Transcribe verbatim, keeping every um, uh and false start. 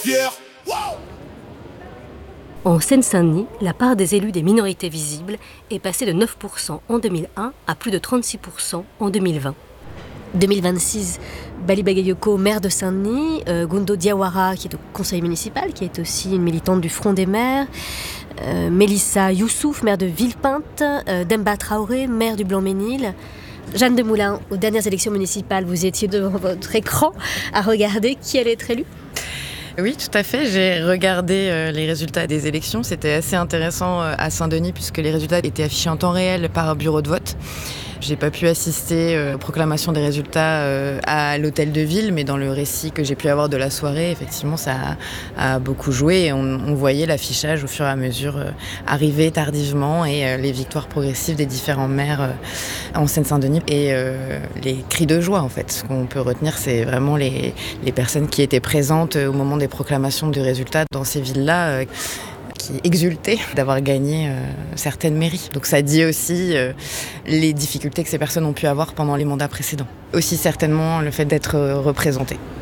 Fier. En Seine-Saint-Denis, la part des élus des minorités visibles est passée de neuf pour cent en deux mille un à plus de trente-six pour cent en deux mille vingt. deux mille vingt-six, Bali Bagayoko, maire de Saint-Denis, euh, Gundo Diawara, qui est au conseil municipal, qui est aussi une militante du Front des maires, euh, Mélissa Youssouf, maire de Villepinte, euh, Demba Traoré, maire du Blanc-Ménil. Jeanne Demoulin, aux dernières élections municipales, vous étiez devant votre écran à regarder qui allait être élu. Oui, tout à fait. J'ai regardé euh, les résultats des élections. C'était assez intéressant euh, à Saint-Denis puisque les résultats étaient affichés en temps réel par bureau de vote. J'ai pas pu assister euh, aux proclamations des résultats euh, à l'hôtel de ville, mais dans le récit que j'ai pu avoir de la soirée, effectivement, ça a, a beaucoup joué. Et on, on voyait l'affichage au fur et à mesure euh, arriver tardivement et euh, les victoires progressives des différents maires euh, en Seine-Saint-Denis et euh, les cris de joie, en fait. Ce qu'on peut retenir, c'est vraiment les, les personnes qui étaient présentes au moment des proclamations du résultat dans ces villes-là. Euh, qui exultaient d'avoir gagné euh, certaines mairies. Donc ça dit aussi euh, les difficultés que ces personnes ont pu avoir pendant les mandats précédents. Aussi certainement le fait d'être représentés.